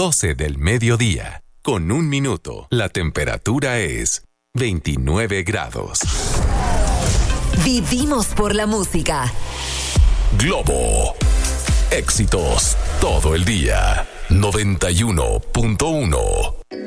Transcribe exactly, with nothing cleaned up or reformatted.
doce del mediodía, con un minuto. La temperatura es veintinueve grados. Vivimos por la música. Globo. Éxitos todo el día. noventa y uno punto uno.